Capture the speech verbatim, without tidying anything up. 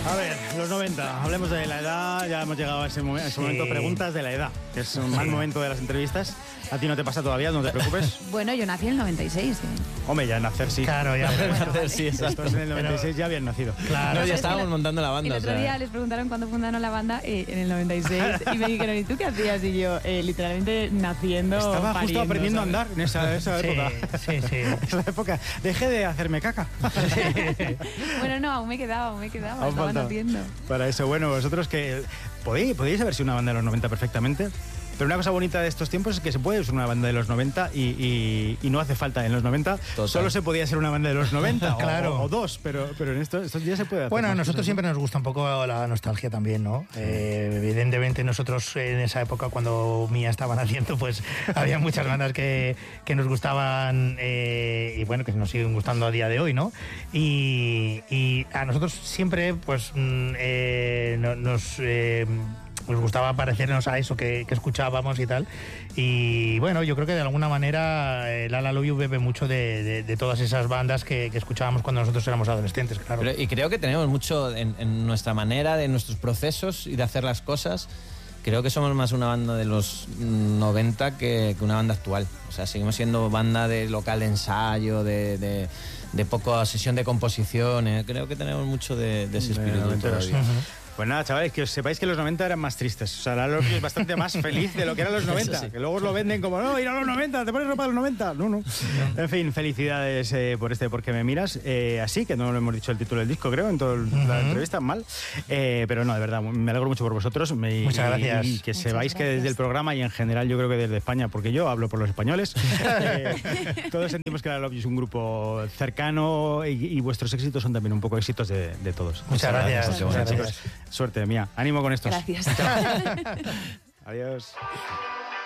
A ver, los noventa, hablemos de la edad, ya hemos llegado a ese, momen- a ese Sí. momento, preguntas de la edad, que es un mal momento de las entrevistas. A ti no te pasa todavía, no te preocupes. Bueno, yo nací en el noventa y seis. ¿eh? Hombre, ya en nacer sí. Claro, ya. Bueno, Nacer, vale. sí, Estos exacto. en el noventa y seis ya habían nacido. Claro. No, ya es estábamos que la- montando la banda. El o otro sea. día les preguntaron cuándo fundaron la banda eh, en el noventa y seis y me dijeron, ¿y tú qué hacías? Y yo, eh, literalmente naciendo, Estaba justo pariendo, aprendiendo a ¿sabes? andar en esa, esa Sí, época. sí, sí. Es la época. Dejé de hacerme caca. Bueno, no, aún me quedaba, aún me quedaba, Aún estaba falta. naciendo. Para eso, bueno, vosotros que podéis, podéis haber sido una banda de los noventa perfectamente. Pero una cosa bonita de estos tiempos es que se puede ser una banda de los noventa y, y, y no hace falta en los noventa. Total. Solo se podía ser una banda de los noventa o- Claro. o, o dos, pero, pero en estos, estos días se puede hacer. Bueno, a más nosotros cosas, siempre nos gusta un poco la nostalgia también, ¿no? Eh, evidentemente nosotros en esa época cuando Mía estaba naciendo, pues había muchas bandas que, que nos gustaban eh, y bueno, que nos siguen gustando a día de hoy, ¿no? Y, y a nosotros siempre, pues, mm, eh, no- nos... eh, nos gustaba parecernos a eso que, que escuchábamos y tal. Y bueno, yo creo que de alguna manera el La La Love You bebe mucho de, de- de todas esas bandas que, que escuchábamos cuando nosotros éramos adolescentes, claro. Pero- y creo que tenemos mucho en, en nuestra manera, de nuestros procesos y de hacer las cosas. Creo que somos más una banda de los noventa que, que una banda actual. O sea, seguimos siendo banda de local de ensayo, de, de, de poca sesión de composición. ¿eh? Creo que tenemos mucho de, de ese De espíritu noventeros. todavía. Pues nada, chavales, que os sepáis que los noventa eran más tristes. O sea, la La Love You es bastante más feliz de lo que eran los noventa. sí. Que luego os lo venden como, no, ir a los noventa, te pones ropa de los noventa. No, no. En fin, felicidades eh, por este Porque me miras. Eh, así, que no lo hemos dicho el título del disco, creo, en toda la entrevista, mal. Eh, pero no, de verdad, me alegro mucho por vosotros. Me- Muchas y- gracias. Y que Muchas sepáis que desde gracias. el programa y en general yo creo que desde España, porque yo hablo por los españoles, eh, todos sentimos que La Love You es un grupo cercano y, y vuestros éxitos son también un poco éxitos de, de todos. Muchas gracias. Muchas Muchas gracias. gracias. Suerte, Mía. Ánimo con estos. Gracias. Adiós.